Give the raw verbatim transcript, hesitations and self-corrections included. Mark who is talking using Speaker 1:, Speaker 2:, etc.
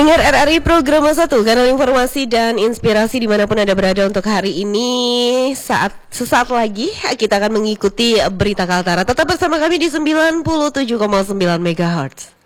Speaker 1: Pendengar R R I Program satu, kanal informasi dan inspirasi dimanapun Anda berada untuk hari ini. Saat sesaat lagi kita akan mengikuti berita Kaltara. Tetap bersama kami di sembilan puluh tujuh koma sembilan megahertz.